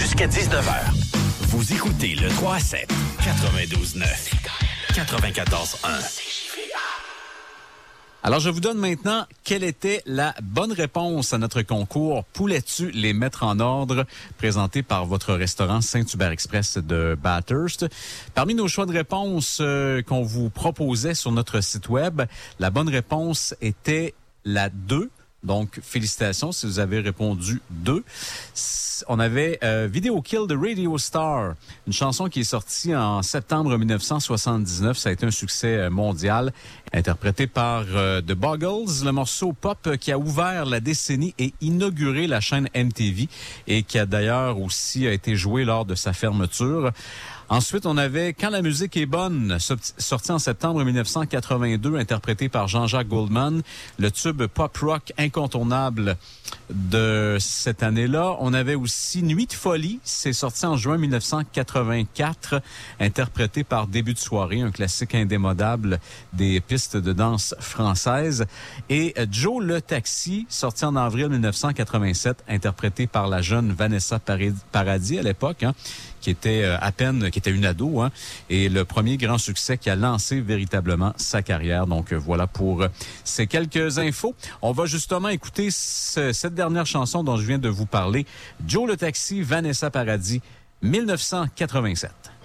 jusqu'à 19h. Vous écoutez le 3 à 7, 92.9, 94.1. Alors, je vous donne maintenant quelle était la bonne réponse à notre concours « Poulais-tu les mettre en ordre » présenté par votre restaurant Saint-Hubert Express de Bathurst. Parmi nos choix de réponse qu'on vous proposait sur notre site web, la bonne réponse était la 2. Donc, félicitations si vous avez répondu 2. On avait Video Kill de Radio Star, une chanson qui est sortie en septembre 1979. Ça a été un succès mondial, interprété par The Buggles, le morceau pop qui a ouvert la décennie et inauguré la chaîne MTV et qui a d'ailleurs aussi été joué lors de sa fermeture. Ensuite, on avait Quand la musique est bonne, sorti en septembre 1982, interprété par Jean-Jacques Goldman, le tube pop-rock incontournable de cette année-là. On avait aussi Nuit de folie, c'est sorti en juin 1984, interprété par Début de soirée, un classique indémodable des pistes de danse françaises. Et Joe le taxi, sorti en avril 1987, interprété par la jeune Vanessa Paradis à l'époque, qui était qui était une ado, et le premier grand succès qui a lancé véritablement sa carrière. Donc voilà pour ces quelques infos. On va justement écouter cette dernière chanson dont je viens de vous parler, Joe le taxi, Vanessa Paradis, 1987.